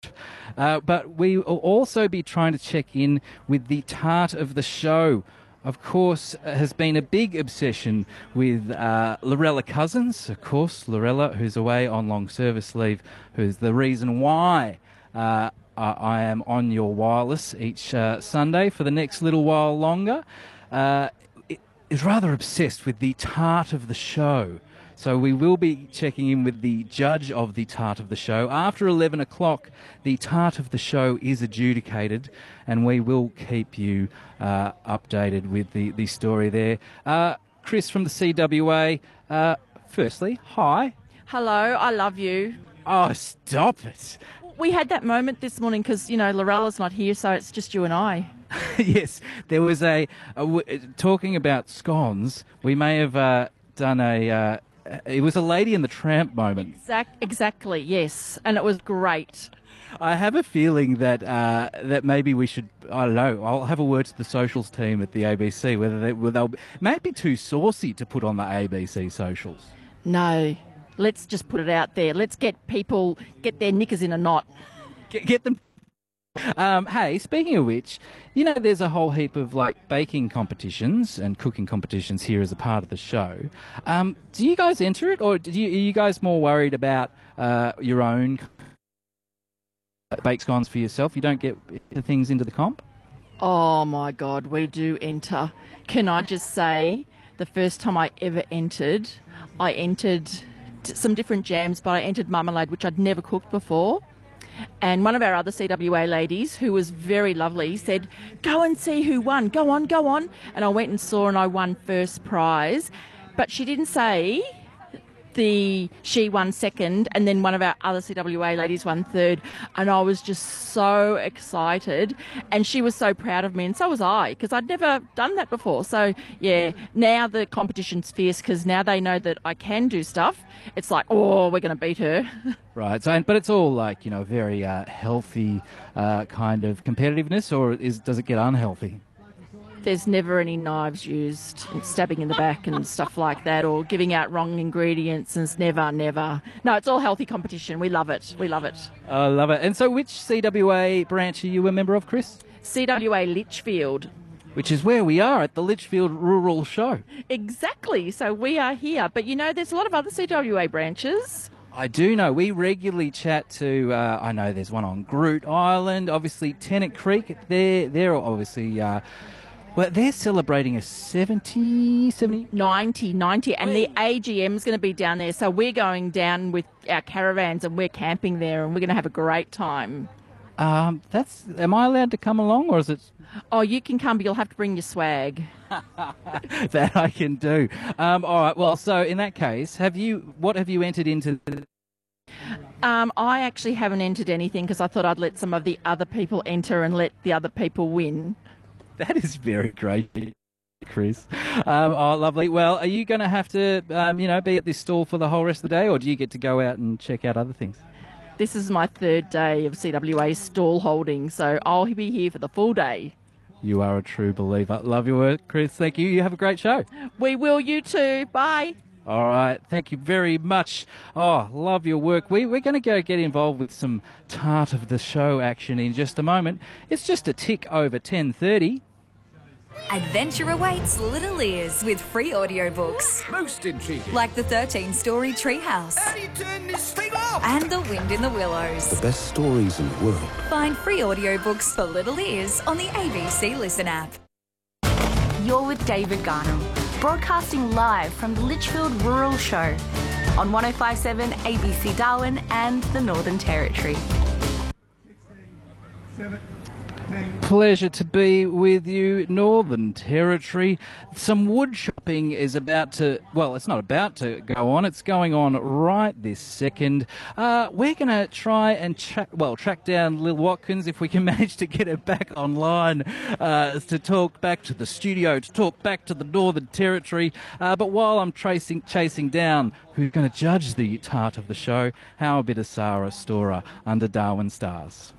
But we will also be trying to check in with the tart of the show. Of course, has been a big obsession with Lorella Cousins. Of course, Lorella, who's away on long service leave, who's the reason why I am on your wireless each Sunday for the next little while longer, is rather obsessed with the tart of the show. So we will be checking in with the judge of the tart of the show. After 11 o'clock, the tart of the show is adjudicated, and we will keep you updated with the story there. Chris from the CWA, firstly, hi. Hello, I love you. Oh, stop it. We had that moment this morning because, Lorella's not here, so it's just you and I. Yes, there was talking about scones, we may have done it was a Lady and the Tramp moment. Exactly, yes, and it was great. I have a feeling that that maybe we should, I don't know, I'll have a word to the socials team at the ABC, whether they'll might be too saucy to put on the ABC socials. No, let's just put it out there. Let's get people, get their knickers in a knot. Get them. Hey, speaking of which, there's a whole heap of baking competitions and cooking competitions here as a part of the show. Do you guys enter it, or are you guys more worried about your own baked scones for yourself? You don't get the things into the comp? Oh my God, we do enter. Can I just say, the first time I ever entered, I entered some different jams, but I entered marmalade, which I'd never cooked before. And one of our other CWA ladies, who was very lovely, said, go and see who won. Go on, go on. And I went and saw, and I won first prize. But she didn't say she won second, and then one of our other CWA ladies won third. And I was just so excited. And she was so proud of me, and so was I, because I'd never done that before. So, yeah, now the competition's fierce, because now they know that I can do stuff. It's like, oh, we're going to beat her. Right, so, but it's all very healthy kind of competitiveness, or does it get unhealthy? There's never any knives used, and stabbing in the back and stuff like that, or giving out wrong ingredients, and it's never. No, it's all healthy competition. We love it. We love it. I love it. And so which CWA branch are you a member of, Chris? CWA Litchfield. Which is where we are at the Litchfield Rural Show. Exactly. So we are here. But, there's a lot of other CWA branches. I do know. We regularly chat to, I know there's one on Groot Island, obviously Tennant Creek. They're obviously... well, they're celebrating a 90, and the AGM's going to be down there. So we're going down with our caravans, and we're camping there, and we're going to have a great time. Am I allowed to come along, or is it? Oh, you can come, but you'll have to bring your swag. That I can do. All right. Well, so in that case, what have you entered into? I actually haven't entered anything because I thought I'd let some of the other people enter and let the other people win. That is very great, Chris. Oh, lovely. Well, are you going to have to, be at this stall for the whole rest of the day, or do you get to go out and check out other things? This is my third day of CWA stall holding, so I'll be here for the full day. You are a true believer. Love your work, Chris. Thank you. You have a great show. We will. You too. Bye. All right. Thank you very much. Oh, love your work. We're going to go get involved with some tart of the show action in just a moment. It's just a tick over 10:30. Adventure awaits Little Ears with free audiobooks. Most intriguing. Like the 13-story Treehouse. How do you turn this thing off? And The Wind in the Willows. The best stories in the world. Find free audiobooks for Little Ears on the ABC Listen app. You're with David Garnham, broadcasting live from the Litchfield Rural Show on 105.7 ABC Darwin and the Northern Territory. Pleasure to be with you, Northern Territory. Some wood chopping is about to, well, it's not about to go on, it's going on right this second. We're going to try and track down Lil Watkins if we can manage to get her back online to talk back to the studio, to talk back to the Northern Territory. But while I'm chasing down who's going to judge the tart of the show, how about Sarah Storer under Darwin Stars?